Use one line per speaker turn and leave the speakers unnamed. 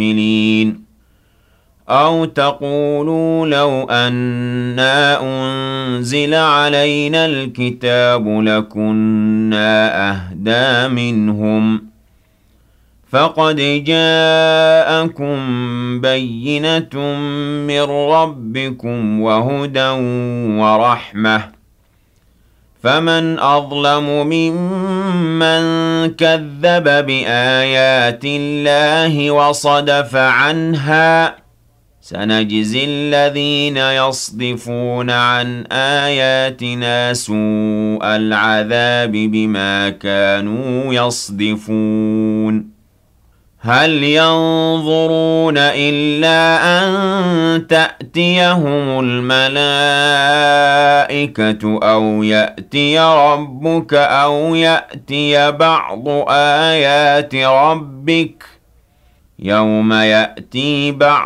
أَوْ تَقُولُوا لَوْ أَنَّا أُنزِلَ عَلَيْنَا الْكِتَابُ لَكُنَّا أَهْدَىٰ مِنْهُمْ ۚ فَقَدْ جَاءَكُم بَيِّنَةٌ مِّن رَّبِّكُمْ وَهُدًى وَرَحْمَةٌ ۚ فَمَنْ أَظْلَمُ مِمَّن كَذَّبَ بِآيَاتِ اللَّهِ وَصَدَفَ عَنْهَا ۗ سَنَجْزِي الَّذِينَ يَصْدِفُونَ عَنْ آيَاتِنَا سُوءَ الْعَذَابِ بِمَا كَانُوا يَصْدِفُونَ هَلْ يَنظُرُونَ إِلَّا أَن تَأْتِيَهُمُ الْمَلَائِكَةُ أَوْ يَأْتِيَ رَبُّكَ أَوْ يَأْتِيَ بَعْضُ آيَاتِ رَبِّكَ ۗ يَوْمَ يَأْتِي بَعْضُ